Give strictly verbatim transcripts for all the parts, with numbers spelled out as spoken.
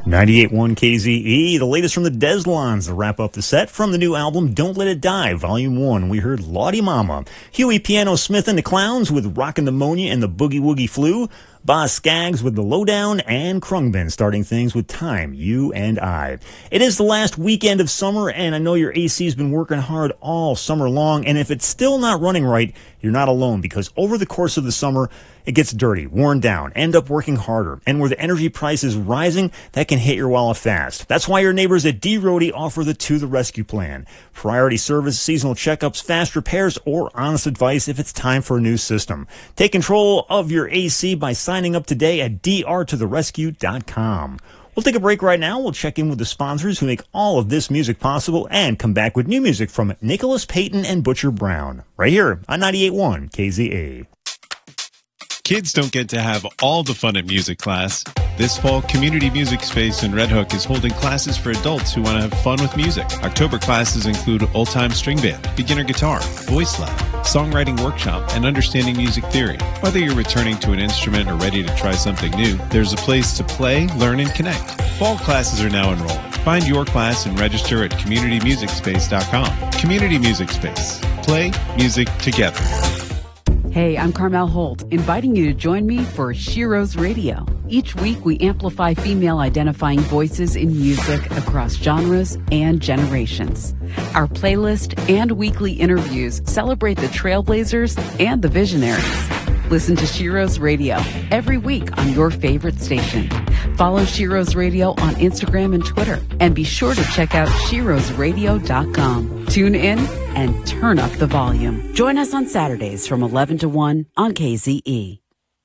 ninety-eight point one K Z E, the latest from the Deslons to wrap up the set from the new album Don't Let It Die, Volume one. We heard Lottie Mama, Huey Piano Smith and the Clowns with Rockin' Pneumonia and the Boogie Woogie Flu, Boz Skaggs with The Lowdown, and Krungbin starting things with Time, You and I. It is the last weekend of summer, and I know your A C's been working hard all summer long, and if it's still not running right, you're not alone, because over the course of the summer, it gets dirty, worn down, end up working harder, and where the energy price is rising, that can hit your wallet fast. That's why your neighbors at D-Roadie offer the To the Rescue plan. Priority service, seasonal checkups, fast repairs, or honest advice if it's time for a new system. Take control of your A C by signing up today at D R to the rescue dot com. We'll take a break right now. We'll check in with the sponsors who make all of this music possible and come back with new music from Nicholas Payton and Butcher Brown. Right here on ninety-eight point one K Z A. Kids don't get to have all the fun at music class. This fall, Community Music Space in Red Hook is holding classes for adults who want to have fun with music. October classes include old-time string band, beginner guitar, voice lab, songwriting workshop, and understanding music theory. Whether you're returning to an instrument or ready to try something new, there's a place to play, learn, and connect. Fall classes are now enrolling. Find your class and register at community music space dot com. Community Music Space. Play music together. Hey, I'm Carmel Holt, inviting you to join me for Shiro's Radio. Each week, we amplify female-identifying voices in music across genres and generations. Our playlist and weekly interviews celebrate the trailblazers and the visionaries. Listen to Shiro's Radio every week on your favorite station. Follow Shiro's Radio on Instagram and Twitter. And be sure to check out shiros radio dot com. Tune in and turn up the volume. Join us on Saturdays from eleven to one on K Z E.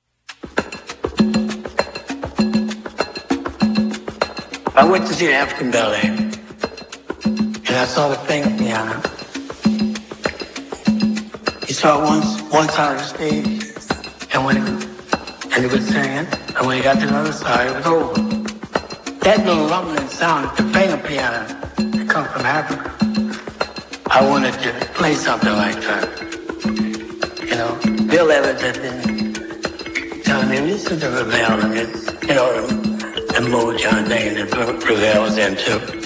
I went to see the African Ballet, and I saw the playing piano. He saw it once, one side of the stage, and when it, and he was singing, and when he got to the other side, it was over. That little rumbling sound, the finger piano, that comes from Africa. I wanted to play something like that. You know, Bill Evans had been telling me, listen to Ravel and it's, you know, the, the Motown thing that Ravel was into.